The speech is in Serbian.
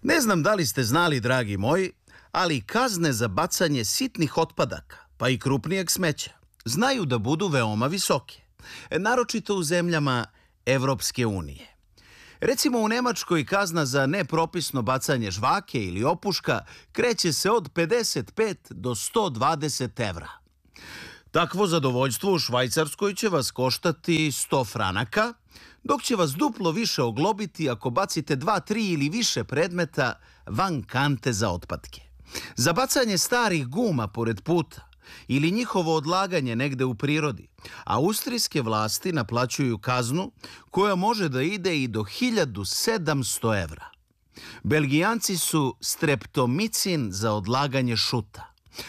Ne znam da li ste znali, dragi moji, ali kazne za bacanje sitnih otpadaka, pa i krupnijeg smeća, znaju da budu veoma visoke, naročito u zemljama Evropske unije. Recimo u Nemačkoj kazna za nepropisno bacanje žvake ili opuška kreće se od 55 do 120 evra. Takvo zadovoljstvo u Švajcarskoj će vas koštati 100 franaka, dok će vas duplo više oglobiti ako bacite 2, 3 ili više predmeta van kante za otpadke. Za bacanje starih guma pored puta ili njihovo odlaganje negde u prirodi, austrijske vlasti naplaćuju kaznu koja može da ide i do 1700 evra. Belgijanci su streptomicin za odlaganje šuta.